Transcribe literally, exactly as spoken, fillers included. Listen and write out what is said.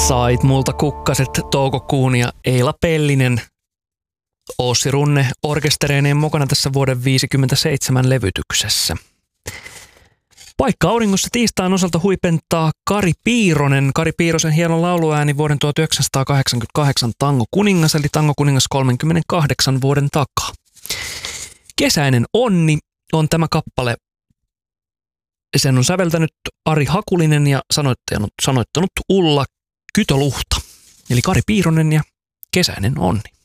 Sait multa kukkaset toukokuun ja Eila Pellinen Ossi Runne orkestereineen mukana tässä vuoden viisikymmentäseitsemän levytyksessä. Paikka auringossa tiistain osalta huipentaa Kari Piironen. Kari Piirosen hieno lauluääni vuoden tuhatyhdeksänsataakahdeksankymmentäkahdeksan Tango kuningas, eli Tango kuningas kolmekymmentäkahdeksan vuoden takaa. Kesäinen onni on tämä kappale. Sen on säveltänyt Ari Hakulinen ja sanoittanut, sanoittanut Ulla Kytöluhta. Eli Kari Piironen ja Kesäinen onni.